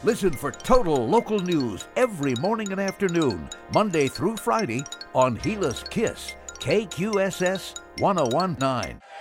Listen for total local news every morning and afternoon, Monday through Friday on Gila's Kiss, KQSS 1019.